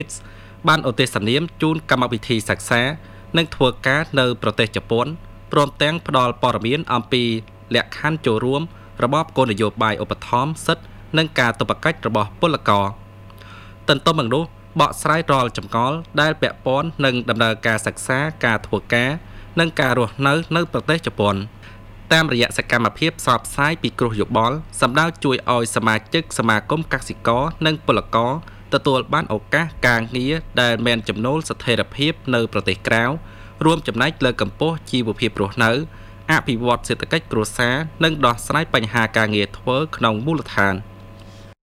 បានឧទ្ទេសនាមជូនកម្មវិធីសិក្សានិងធ្វើការនៅប្រទេសជប៉ុនព្រមទាំងផ្ដល់ព័ត៌មានអំពីលក្ខខណ្ឌចូលរួមរបបគោលនយោបាយឧបត្ថម្ភសិទ្ធិនិងការទប់ស្កាត់របស់ពលករទន្ទឹមនឹងនោះបកស្រាយរាល់ចម្ងល់ដែលពាក់ព័ន្ធនឹងដំណើរការសិក្សាការធ្វើការនិងការរស់នៅប្រទេសជប៉ុនតាមរយៈសកម្មភាពផ្សព្វផ្សាយពីគ្រោះយោបល់សម្ដៅជួយឲ្យសមាជិកសមាគមកសិករនិងពលករទទួលបានឱកាសការងារដែលមានចំណូលស្ថិរភាពនៅប្រទេសក្រៅរួមចំណែកលើកកម្ពស់ជីវភាពរស់នៅអភិវឌ្ឍសេដ្ឋកិច្ចគ្រួសារនិងដោះស្រាយបញ្ហាការងារធ្វើក្នុងមូលដ្ឋាន។